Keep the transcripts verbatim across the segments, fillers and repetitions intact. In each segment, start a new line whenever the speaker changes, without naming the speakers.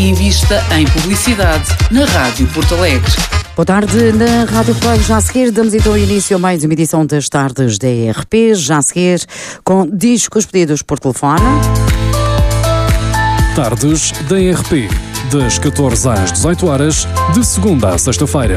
Invista em publicidade na Rádio Porto Alegre.
Boa tarde, na Rádio Porto Alegre. Já a seguir, damos então início a mais uma edição das tardes da E R P. Já a seguir, com discos pedidos por telefone.
Tardes da E R P, das catorze às dezoito horas, de segunda à sexta-feira.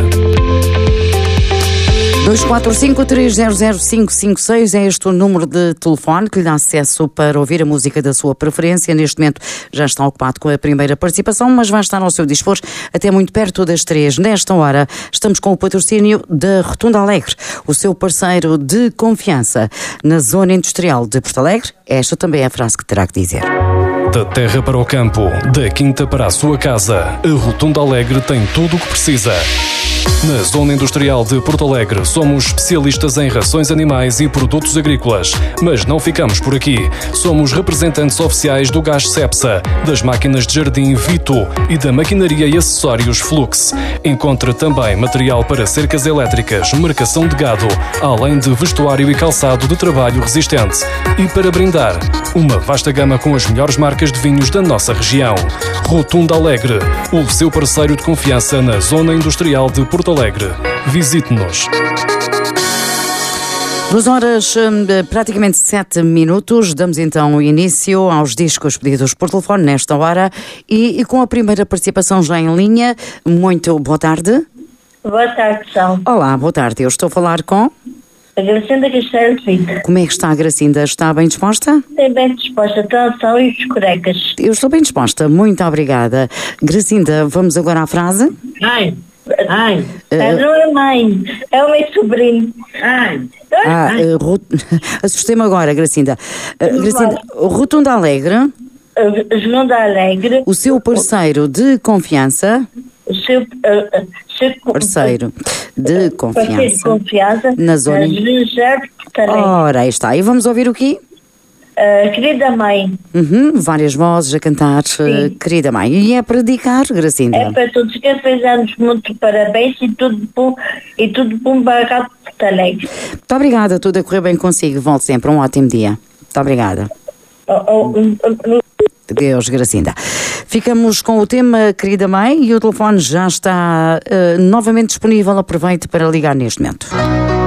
dois quatro cinco, três zero zero, cinco cinco seis é este o número de telefone que lhe dá acesso para ouvir a música da sua preferência. Neste momento já está ocupado com a primeira participação, mas vai estar ao seu dispor até muito perto das três. Nesta hora estamos com o patrocínio da Rotunda Alegre, o seu parceiro de confiança na zona industrial de Porto Alegre. Esta também é a frase que terá que dizer.
Da terra para o campo, da quinta para a sua casa, a Rotunda Alegre tem tudo o que precisa. Na Zona Industrial de Porto Alegre, somos especialistas em rações animais e produtos agrícolas. Mas não ficamos por aqui. Somos representantes oficiais do gás Cepsa, das máquinas de jardim Vito e da maquinaria e acessórios Flux. Encontra também material para cercas elétricas, marcação de gado, além de vestuário e calçado de trabalho resistente. E para brindar, uma vasta gama com as melhores marcas de vinhos da nossa região. Rotunda Alegre, o seu parceiro de confiança na Zona Industrial de Porto Alegre. Visite-nos.
Duas horas, praticamente sete minutos. Damos então início aos discos pedidos por telefone nesta hora e, e com a primeira participação já em linha. Muito boa tarde.
Boa tarde, São.
Olá, boa tarde. Eu estou a falar com...
A Gracinda Castelo de Vida.
Como é que está a Gracinda? Está bem disposta?
Estou bem disposta. Atenção e os corecas.
Eu estou bem disposta. Muito obrigada. Gracinda, vamos agora à frase?
Ai, ai. Uh, não é mãe. É o meu sobrinho. Ai.
Ah, uh, rot... assustei-me agora, Gracinda. Uh, Gracinda, Rotunda Alegre.
Uh, Rotunda Alegre.
O seu parceiro de confiança.
O seu, uh, uh, seu
parceiro de confiança.
Parceiro de confiança.
Na zona. Ora, aí está. E vamos ouvir o quê?
Uh, querida mãe.
Uhum, várias vozes a cantar, uh, querida mãe. E é para dedicar, Gracinda?
É para todos que fez anos, muito parabéns e tudo bom, e tudo bom para cá de Porto Alegre.
Muito obrigada, tudo a correr bem consigo. Volte sempre, um ótimo dia. Muito obrigada.
Oh, oh, oh, oh.
Deus, Gracinda. Ficamos com o tema Querida Mãe e o telefone já está uh, novamente disponível. Aproveite para ligar neste momento.